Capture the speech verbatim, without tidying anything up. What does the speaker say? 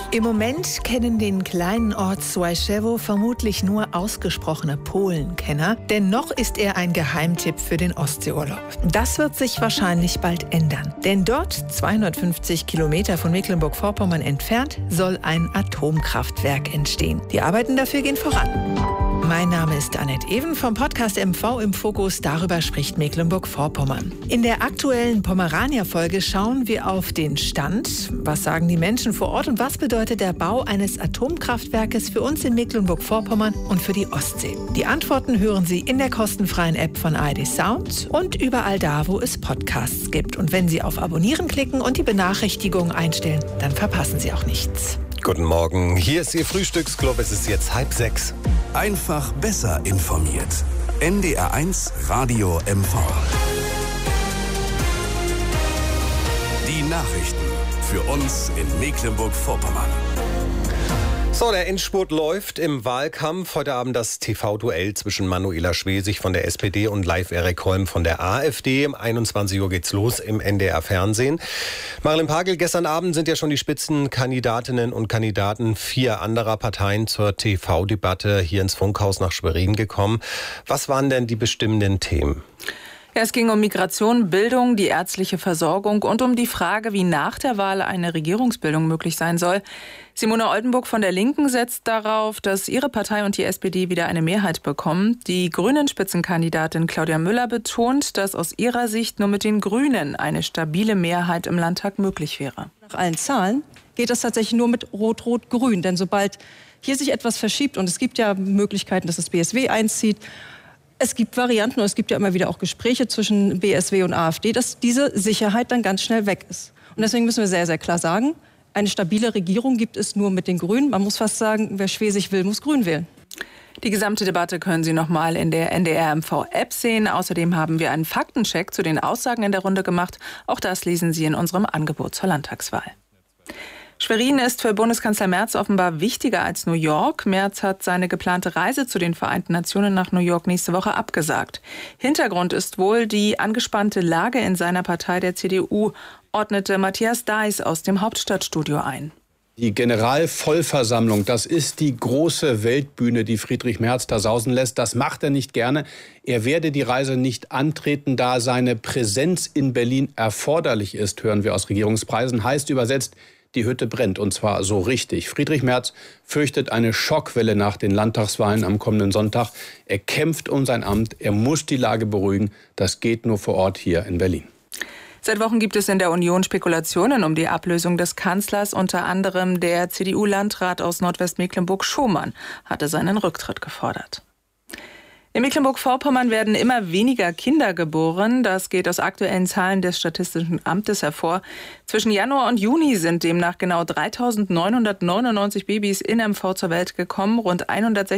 Im Moment kennen den kleinen Ort Służewo vermutlich nur ausgesprochene Polenkenner, denn noch ist er ein Geheimtipp für den Ostseeurlaub. Das wird sich wahrscheinlich bald ändern, denn dort, zweihundertfünfzig Kilometer von Mecklenburg-Vorpommern entfernt, soll ein Atomkraftwerk entstehen. Die Arbeiten dafür gehen voran. Mein Name ist Annette Even vom Podcast M V im Fokus. Darüber spricht Mecklenburg-Vorpommern. In der aktuellen Pomerania-Folge schauen wir auf den Stand. Was sagen die Menschen vor Ort und was bedeutet der Bau eines Atomkraftwerkes für uns in Mecklenburg-Vorpommern und für die Ostsee? Die Antworten hören Sie in der kostenfreien App von A R D Sound und überall da, wo es Podcasts gibt. Und wenn Sie auf Abonnieren klicken und die Benachrichtigungen einstellen, dann verpassen Sie auch nichts. Guten Morgen, hier ist Ihr Frühstücksclub. Es ist jetzt halb sechs. Einfach besser informiert. N D R eins Radio M V. Die Nachrichten für uns in Mecklenburg-Vorpommern. So, der Endspurt läuft im Wahlkampf. Heute Abend das T V-Duell zwischen Manuela Schwesig von der S P D und Leif Erik Holm von der AfD. Um einundzwanzig Uhr geht's los im N D R-Fernsehen. Marilyn Pagel, gestern Abend sind ja schon die Spitzenkandidatinnen und Kandidaten vier anderer Parteien zur T V-Debatte hier ins Funkhaus nach Schwerin gekommen. Was waren denn die bestimmenden Themen? Ja, es ging um Migration, Bildung, die ärztliche Versorgung und um die Frage, wie nach der Wahl eine Regierungsbildung möglich sein soll. Simone Oldenburg von der Linken setzt darauf, dass ihre Partei und die S P D wieder eine Mehrheit bekommen. Die Grünen-Spitzenkandidatin Claudia Müller betont, dass aus ihrer Sicht nur mit den Grünen eine stabile Mehrheit im Landtag möglich wäre. Nach allen Zahlen geht das tatsächlich nur mit Rot-Rot-Grün. Denn sobald hier sich etwas verschiebt, und es gibt ja Möglichkeiten, dass das B S W einzieht, es gibt Varianten und es gibt ja immer wieder auch Gespräche zwischen B S W und AfD, dass diese Sicherheit dann ganz schnell weg ist. Und deswegen müssen wir sehr, sehr klar sagen, eine stabile Regierung gibt es nur mit den Grünen. Man muss fast sagen, wer Schwesig will, muss Grün wählen. Die gesamte Debatte können Sie noch mal in der N D R M V-App sehen. Außerdem haben wir einen Faktencheck zu den Aussagen in der Runde gemacht. Auch das lesen Sie in unserem Angebot zur Landtagswahl. Schwerin ist für Bundeskanzler Merz offenbar wichtiger als New York. Merz hat seine geplante Reise zu den Vereinten Nationen nach New York nächste Woche abgesagt. Hintergrund ist wohl die angespannte Lage in seiner Partei, der C D U, ordnete Matthias Deiß aus dem Hauptstadtstudio ein. Die Generalvollversammlung, das ist die große Weltbühne, die Friedrich Merz da sausen lässt. Das macht er nicht gerne. Er werde die Reise nicht antreten, da seine Präsenz in Berlin erforderlich ist, hören wir aus Regierungspreisen. Heißt übersetzt, die Hütte brennt, und zwar so richtig. Friedrich Merz fürchtet eine Schockwelle nach den Landtagswahlen am kommenden Sonntag. Er kämpft um sein Amt, er muss die Lage beruhigen. Das geht nur vor Ort hier in Berlin. Seit Wochen gibt es in der Union Spekulationen um die Ablösung des Kanzlers. Unter anderem der C D U-Landrat aus Nordwestmecklenburg Schomann hatte seinen Rücktritt gefordert. In Mecklenburg-Vorpommern werden immer weniger Kinder geboren. Das geht aus aktuellen Zahlen des Statistischen Amtes hervor. Zwischen Januar und Juni sind demnach genau dreitausendneunhundertneunundneunzig Babys in M V zur Welt gekommen. Rund hundertsechzig